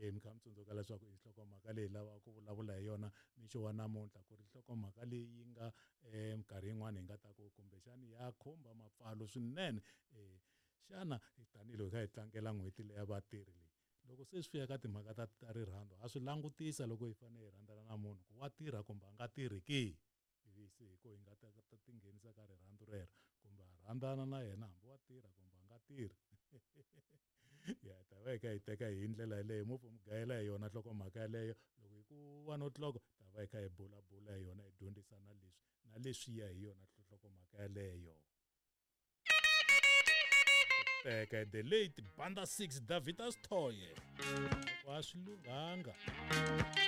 mi kha mi tsundzuka leswaku i nhlokomhaka leyi lava ku vulavula hi yona mixo wa namuntlha ku ri nhlokomhaka leyi nga minkarhi yin'wana hi nga ta ku kumbexani ya khumba mapfalo swinene xana tanihiloko hi kha hi tlangela n'hweti leyi ya vatirhi leyi loko se swi fika ka timhaka ta rirhandzu ha swi langutisa loko hi fanele hi rhandzana na munhu ku wa tirha kumbe a nga tirhi ke ivise hi ku hi nga ta tinghenisa ka rirhandzu rero kumbe a rhandzana na yena hambi wa tirha kumbe a nga tirhi ya ta va hi kha hi teka hi ndlela yaleyo movha mi gayela hi yona nhlokomhaka yaleyo loko hi ku 1 o'clock ta va hi kha hi bulabula hi yona hi dyondzisana leswi na leswiya hi yona nhlokomhaka yaleyo teka the late Banda 6 Davidas Toye wa swi lunghanga